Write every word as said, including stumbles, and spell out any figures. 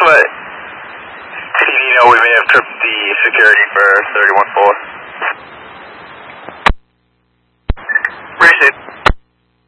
let T D know we may have tripped the security for thirty-one four.